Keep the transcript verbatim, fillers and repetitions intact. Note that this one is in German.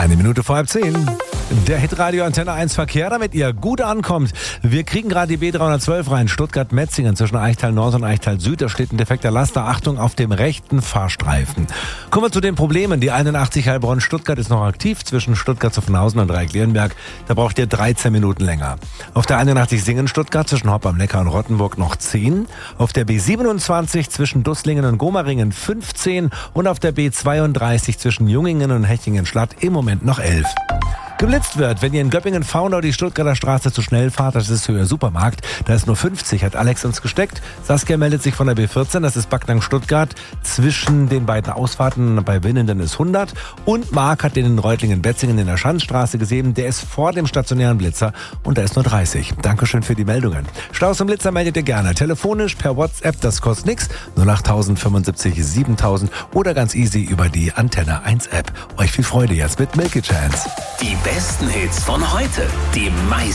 Eine Minute vor halb zehn. Der Hitradio Antenne eins Verkehr, damit ihr gut ankommt. Wir kriegen gerade die B dreihundertzwölf rein, Stuttgart-Metzingen zwischen Eichtal Nord und Eichtal Süd. Da steht ein defekter Laster. Achtung auf dem rechten Fahrstreifen. Kommen wir zu den Problemen. Die einundachtzig Heilbronn-Stuttgart ist noch aktiv zwischen Stuttgart-Zuffenhausen und Dreiecklerenberg. Da braucht ihr dreizehn Minuten länger. Auf der einundachtzig Singen-Stuttgart zwischen Hopp am Neckar und Rottenburg noch zehn. Auf der B siebenundzwanzig zwischen Dusslingen und Gomaringen fünfzehn. Und auf der B zweiunddreißig zwischen Jungingen und Hechingen-Schlatt im Moment noch elf. Geblitzt wird, wenn ihr in Göppingen-Faunau die Stuttgarter Straße zu schnell fahrt, das ist Höhe Supermarkt, da ist nur fünfzig, hat Alex uns gesteckt. Saskia meldet sich von der B vierzehn, das ist Backnang-Stuttgart, zwischen den beiden Ausfahrten bei Winnenden ist hundert. Und Marc hat den in Reutlingen-Betzingen in der Schanzstraße gesehen, der ist vor dem stationären Blitzer und da ist nur dreißig. Dankeschön für die Meldungen. Staus und Blitzer meldet ihr gerne, telefonisch, per WhatsApp, das kostet nichts, null acht null null fünfundsiebzig siebentausend oder ganz easy über die Antenne eins App. Euch viel Freude jetzt mit Milky Chance. Die besten Hits von heute, die meisten